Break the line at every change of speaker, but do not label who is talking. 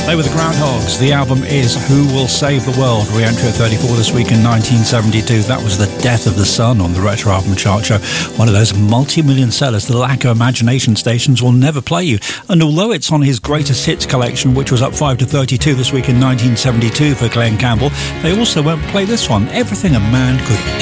They were the Groundhogs. The album is Who Will Save the World? Re-entry at 34 this week in 1972. That was The Death of the Sun on the Retro Album Chart Show. One of those multi-million sellers the lack of imagination stations will never play you. And although it's on his greatest hits collection, which was up 5 to 32 this week in 1972 for Glenn Campbell, they also won't play this one, Everything a Man Could